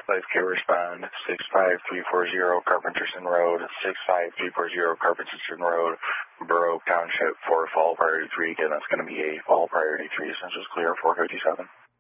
5K respond, 65340 Carpenterson Road, 65340 Carpenterson Road, Borough Township for fall priority 3. Again, that's going to be a fall priority 3, since it's clear 457.